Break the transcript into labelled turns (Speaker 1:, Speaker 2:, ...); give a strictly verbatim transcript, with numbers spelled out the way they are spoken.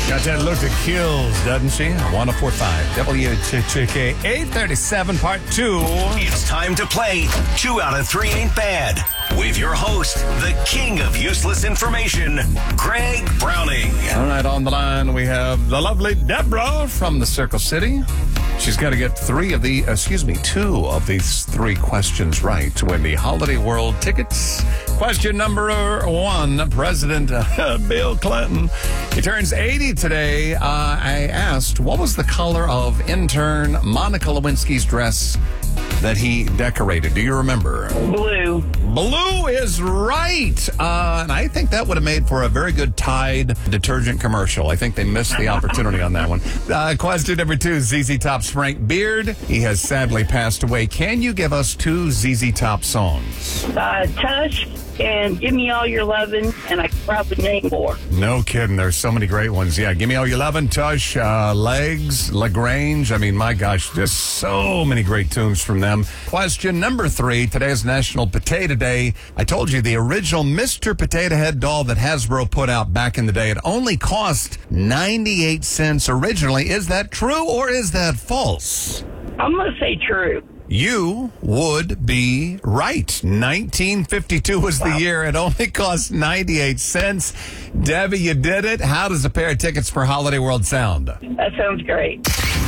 Speaker 1: Got that look that kills, doesn't she? one oh four point five W T K eight thirty-seven, part two.
Speaker 2: It's time to play Two Out of Three Ain't Bad with your host, the king of useless information, Greg Browning.
Speaker 1: All right, on the line we have the lovely Deborah from the Circle City. She's got to get three of the, excuse me, two of these three questions right to win the Holiday World tickets. Question number one, President uh, Bill Clinton. He turns eighty today. Uh, I asked, what was the color of intern Monica Lewinsky's dress that he decorated? Do you remember?
Speaker 3: Blue.
Speaker 1: Blue is right. Uh, and I think that would have made for a very good Tide detergent commercial. I think they missed the opportunity on that one. Uh, question number two, Z Z Top's Frank Beard. He has sadly passed away. Can you give us two Z Z Top songs?
Speaker 3: Uh, Tush and Give Me All Your Lovin', and I could probably name more.
Speaker 1: No kidding. There's so many great ones. Yeah, Give Me All Your Lovin', Tush, uh, Legs, LaGrange. I mean, my gosh, there's so many great tunes from them. Question number three. Today is National Potato Day. I told you the original Mister Potato Head doll that Hasbro put out back in the day, it only cost ninety-eight cents originally. Is that true or is that false?
Speaker 3: I'm going to say true.
Speaker 1: You would be right. nineteen fifty-two was the year. It only cost ninety-eight cents. Debbie, you did it. How does a pair of tickets for Holiday World sound?
Speaker 3: That sounds great.